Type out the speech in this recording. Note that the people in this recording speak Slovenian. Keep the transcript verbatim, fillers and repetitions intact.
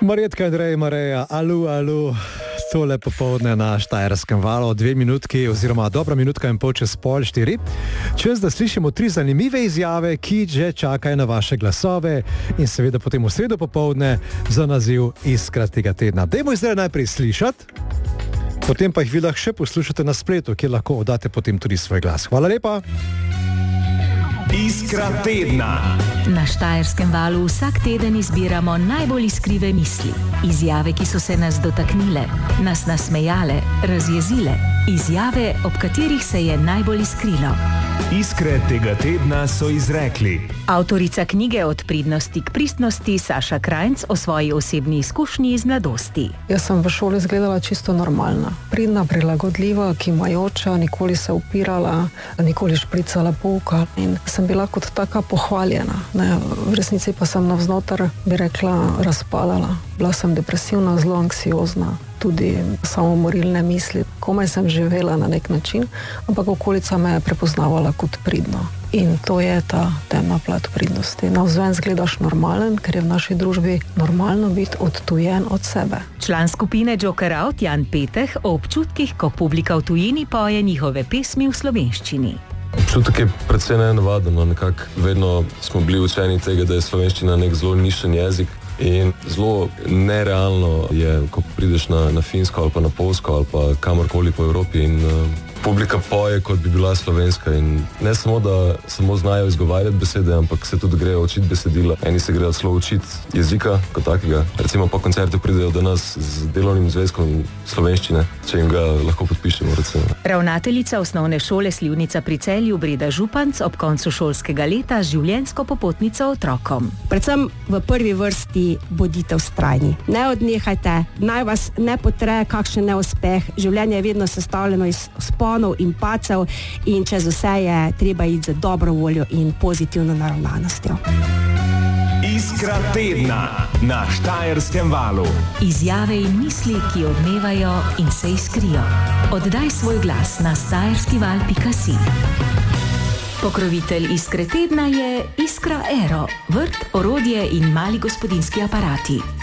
Marjetka, Andrej, Mareja, alu, alu, tole popovdne na Štajerskem valu, dve minutki oziroma dobra minutka in pol čez pol štiri. Čas, da slišimo tri zanimive izjave, ki že čakajo na vaše glasove in seveda potem v sredo popovdne za naziv Iskra tega tedna. Dajmo zdaj najprej slišati, potem pa jih vi lahko še poslušate na spletu, kjer lahko oddate potem tudi svoj glas. Hvala lepa. Iskra tedna. Na Štajerskem valu vsak teden izbiramo najbolj iskrive misli. Izjave, ki so se nas dotaknile, nas nasmejale, razjezile. Izjave, ob katerih se je najbolj iskrilo. Iskre tega tedna so izrekli Avtorica knjige Od pridnosti k pristnosti Saša Krajnc o svoji osebni izkušnji iz mladosti. Jaz sem v šoli izgledala čisto normalna. Pridna, prilagodljiva, kimajoča, nikoli se upirala, nikoli špricala pouka in sem bila kot taka pohvaljena. Ne, v resnici pa sem navznotar, bi rekla, razpadala. Bila sem depresivna, zelo anksiozna, tudi samomorilne misli. Komaj sem živela na nek način, ampak okolica me je prepoznavala kot pridno. In to je ta temna plat pridnosti. Navzven zgledaš normalen, ker je v naši družbi normalno biti odtujen od sebe. Član skupine Joker Out Jan Peteh o občutkih, ko publika v tujini poje njihove pesmi v slovenščini. Občutek je predvsej nenavaden, no, nekako vedno smo bili učeni tega, da je slovenščina nek zelo nišen jezik in zelo nerealno je, ko prideš na, na Finsko ali pa na Poljsko ali pa kamorkoli po Evropi in uh, publika poje, kot bi bila slovenska in ne samo, da samo znajo izgovarjati besede, ampak se tudi grejo učiti besedila. Eni se grejo celo učiti jezika kot takega. Recimo po koncertu pridejo do nas z delovnim zvezkom slovenščine, če jim ga lahko podpišemo, recimo. Ravnateljica osnovne šole Slivnica pri Celju Breda Županc ob koncu šolskega leta z življenjsko popotnico otrokom. Predvsem v prvi vrsti bodite vztrajni. Ne odnehajte, naj vas ne potre kakšen neuspeh. Življenje je vedno sestavljeno iz sponov in pacev in čez vse je treba iti z dobro voljo in pozitivno naravnanostjo. Iskra tedna na Štajerskem valu. Izjave in misli, ki odmevajo in se iskrijo. Oddaj svoj glas na štajerskival pika si. Pokrovitelj Iskre tedna je Iskra Aero, vrt, orodje in mali gospodinjski aparati.